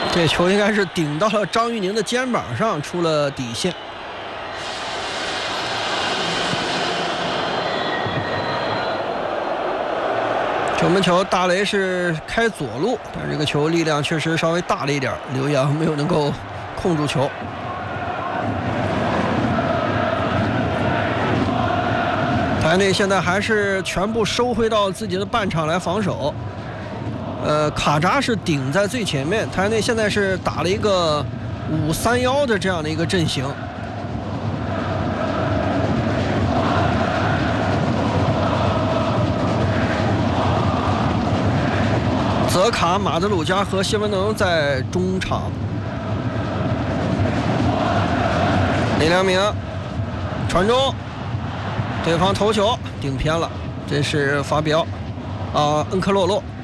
这球应该是顶到了张玉宁的肩膀上，出了底线。球门球，大雷是开左路，但是这个球力量确实稍微大了一点，刘洋没有能够控住球。台内现在还是全部收回到自己的半场来防守。卡扎是顶在最前面，台内现在是打了一个5-3-1的这样的一个阵型。泽卡、马德鲁加和谢文能在中场。李良铭传中，对方头球顶偏了，这是法比奥恩科洛洛。